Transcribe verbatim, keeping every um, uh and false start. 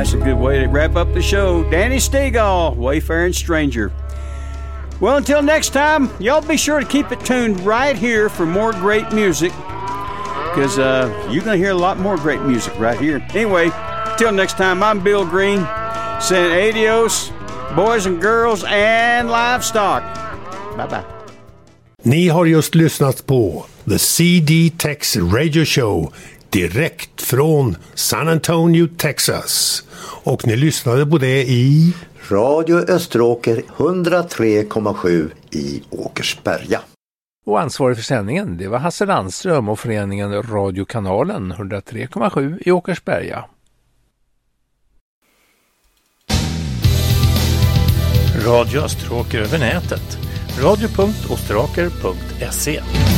That's a good way to wrap up the show. Danny Stegall, Wayfaring Stranger. Well, until next time, y'all be sure to keep it tuned right here for more great music, because uh, you're going to hear a lot more great music right here. Anyway, till next time, I'm Bill Green, saying adios, boys and girls and livestock. Bye-bye. Ni har just lyssnat på The C D Tex Radio Show direkt från San Antonio, Texas. Och ni lyssnade på det i Radio Österåker hundratre komma sju i Åkersberga. Och ansvarig för sändningen, det var Hasse Landström och föreningen Radiokanalen hundratre komma sju i Åkersberga. Radio Österåker över nätet. radio punkt österåker punkt se